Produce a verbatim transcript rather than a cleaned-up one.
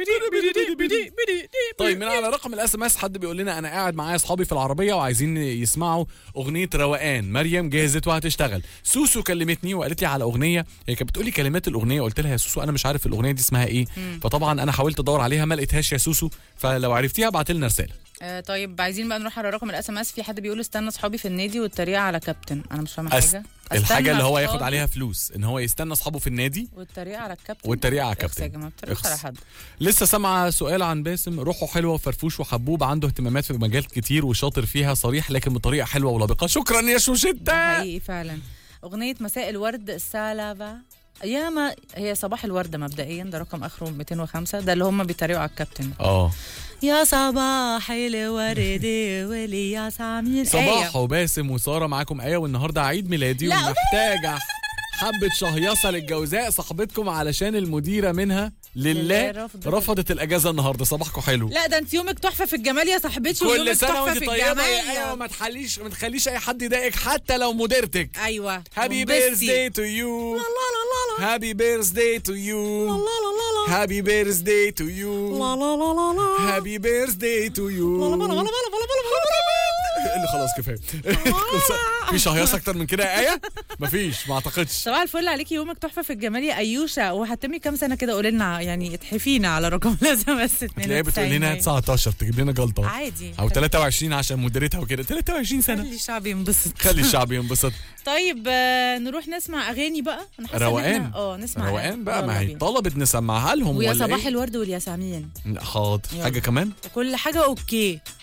طيب من على رقم الاس ام اس حد بيقول لنا انا قاعد معايا اصحابي في العربيه وعايزين يسمعوا اغنيه روقان، مريم جهزت وهتشتغل. سوسو كلمتني وقالت لي على اغنيه، هي كانت بتقول لي كلمات الاغنيه، قلت لها يا سوسو انا مش عارف الاغنيه دي اسمها ايه. مم. فطبعا انا حاولت ادور عليها ما لقيتهاش يا سوسو، فلو عرفتيها ابعت لنا رساله. آه طيب عايزين بقى نروح على رقم الاس ام اس. في حد بيقول استنى اصحابي في النادي والتريقه على كابتن. انا مش فاهمه حاجه. الحاجه اللي هو ياخد عليها فلوس ان هو يستنى اصحابه في النادي والتريقه على الكابتن. والتريقه على الكابتن. يا جماعه بتريقوا على حد. لسه سامعه سؤال عن باسم، روحه حلوه وفرفوش وحبوب، عنده اهتمامات في مجال كتير وشاطر فيها، صريح لكن بطريقه حلوه ولبقه. شكرا يا شوشتة. حقيقي فعلا. اغنيه مساء الورد السالفه يا ما هي صباح الورده مبدئيا، ده رقم اخره مئتين وخمسة، ده اللي هم بيتريقوا على الكابتن. اه يا صباح الورد ولي يا سامين. صباح وباسم وساره معاكم ايه، والنهارده عيد ميلادي ومحتاجه حبه شهيصه للجوزاء صاحبتكم علشان المديره منها لله رفضت الاجازه النهارده. صباحكم حلو. لا ده انت يومك تحفه في الجمال يا صاحبتي، كل سنه وانت طيبه يا ايوه. ما تحليش ما تخليش اي حد يضايقك حتى لو مديرتك. ايوه هابي بيرثداي تو يو. هابي بيرثداي تو يو. هابي بيرثداي تو يو. هابي بيرثداي تو يو. اللي خلاص كفايه. في شهيصه اكتر من كده يا ايه؟ مفيش ما اعتقدش. صباح الفل عليكي، يومك تحفه في الجمال يا ايوشه. وهتمي كام سنه كده قولي لنا يعني، اتحفينا على رقم لازم بس اتنين. تلاقيها بتقول لنا تسعتاشر تجيب لنا جلطه عادي، او تلاتة وعشرين عشان مديرتها وكده. تلاتة وعشرين سنه. خلي الشعب ينبسط. خلي الشعب ينبسط. طيب آه نروح نسمع اغاني بقى. روقان. اه نسمع روقان بقى، ما هي طلبت نسمعها لهم. ويا صباح الورد والياسمين. حاضر. حاجه كمان كل حاجه اوكي.